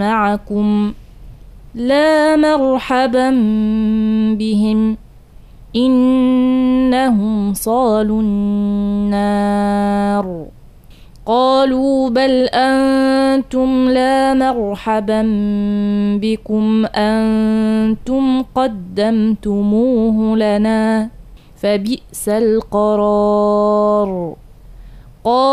معكم لا مرحبا بهم إنهم صالوا النار. قالوا بل أنتم لا مرحبا بكم أنتم قدمتموه لنا فبئس القرار.